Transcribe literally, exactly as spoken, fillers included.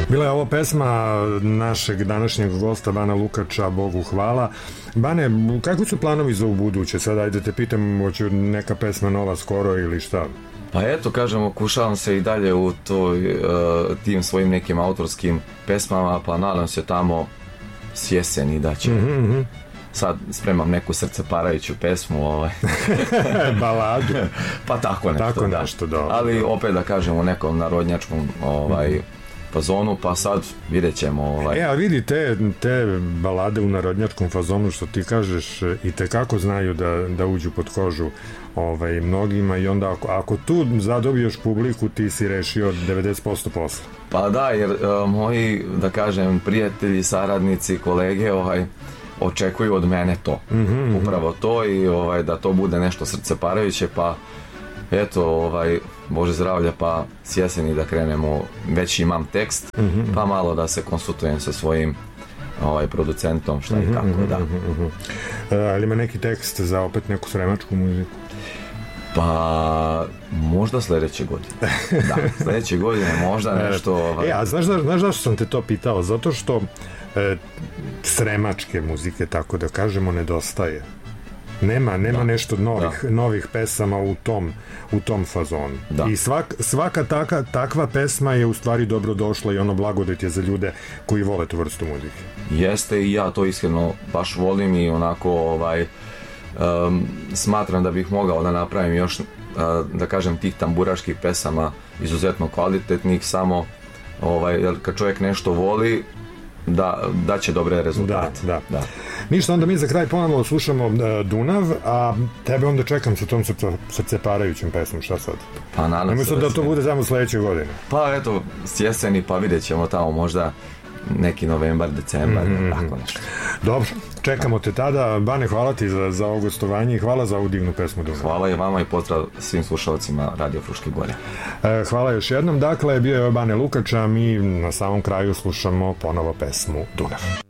Bila je ovo pesma našeg današnjeg gosta Bana Lukača, Bogu hvala. Bane, kakvi su planovi za u buduće? Sad ajde te pitam, hoće neka pesma nova skoro ili šta? Pa eto, kažem, okušavam se i dalje u toj, uh, tim svojim nekim autorskim pesmama, pa nadam se tamo s jeseni da će... Mm-hmm. Sad spremam neku srceparajuću pesmu, ovaj. Baladu. Pa tako nešto, tako da. nešto, da. Ali opet da kažem u nekom narodnjačkom ovaj, mm-hmm. fazonu, pa sad vidjet ćemo. Ovaj. E, a vidi, te, te balade u narodnjačkom fazonu, što ti kažeš, i tekako znaju da, da uđu pod kožu ovaj, mnogima, i onda ako, ako tu zadobiješ publiku, ti si rešio devedeset posto posla. Pa da, jer uh, moji, da kažem, prijatelji, saradnici, kolege, ovaj, očekuju od mene to. Mm-hmm. Upravo to, i ovaj, da to bude nešto srceparajuće, pa eto, ovaj, Bože zdravlja, pa s jeseni da krenemo, već imam tekst, mm-hmm. pa malo da se konsultujem sa svojim ovaj, producentom, šta mm-hmm. i kako, da. Mm-hmm. Uh, ali ima neki tekst za opet neku sremačku muziku? Pa možda sledeće godine. Da, sledeće godine možda nešto... Ovaj... E, a znaš, znaš, znaš zašto sam te to pitao? Zato što e, sremačke muzike, tako da kažemo, nedostaje. Nema, nema da. nešto novih, da. novih pesama u tom, u tom fazonu. Da. I svak, svaka taka, takva pesma je u stvari dobro došla i ono blagodet je za ljude koji vole tu vrstu muzike. Jeste, i ja to iskreno baš volim i onako ovaj, um, smatram da bih mogao da napravim još, uh, da kažem, tih tamburaških pesama izuzetno kvalitetnih, samo ovaj, kad čovjek nešto voli, da, da će dobre rezultate. Da, da. da. Ništa, onda mi za kraj ponovno slušamo uh, Dunav, a tebe onda čekam sa tom srce, srceparajućim pesmom, šta sad? Pa nadam Nemo se da, da to bude samo sledeće godine. Pa eto, s jeseni, pa vidjet ćemo tamo možda neki novembar, decembar, mm-hmm. tako nešto. Dobro, čekamo te tada. Bane, hvala ti za, za ovo gostovanje i hvala za ovu divnu pesmu Dunav. Hvala i vama i pozdrav svim slušalcima Radio Fruške Gore. E, hvala još jednom. Dakle, bio je Bane Lukač, a mi na samom kraju slušamo ponovo pesmu Dunav.